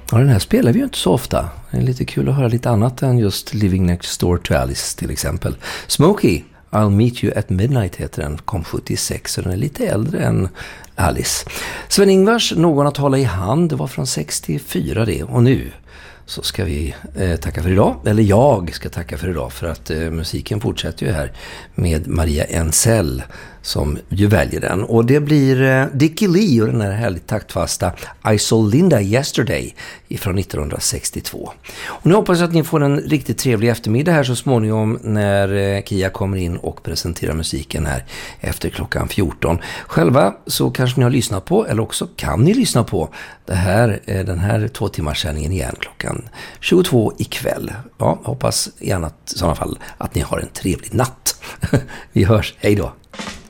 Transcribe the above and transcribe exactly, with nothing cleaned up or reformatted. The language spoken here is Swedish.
Ja, den här spelar vi ju inte så ofta. Det är lite kul att höra lite annat än just Living Next Door to Alice till exempel. Smokey, I'll Meet You at Midnight heter den, kom sjuttiosex, så den är lite äldre än Alice. Sven-Ingvars Någon att hålla i hand, det var från sextiofyra det, och nu så ska vi eh, tacka för idag, eller jag ska tacka för idag, för att eh, musiken fortsätter ju här med Maria Ensell som ju väljer den, och det blir eh, Dickie Lee och den här härligt taktfasta I Saw Linda Yesterday ifrån nittonhundrasextiotvå. Och nu hoppas jag att ni får en riktigt trevlig eftermiddag här så småningom när eh, Kia kommer in och presenterar musiken här efter klockan fjorton. Själva så kanske ni har lyssnat på, eller också kan ni lyssna på det här, eh, den här två timmars sändningen igen klockan tjugotvå ikväll. Ja, hoppas i annat, i sådana fall att ni har en trevlig natt. Vi hörs, hej då!